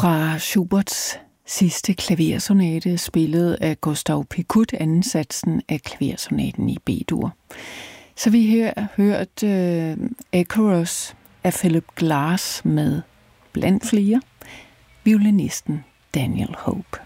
Fra Schuberts sidste klaversonate, spillet af Gustav Picut, anden-satsen af klaversonaten i B-dur. Så vi her hørt Icarus af Philip Glass med blandt flere violinisten Daniel Hope.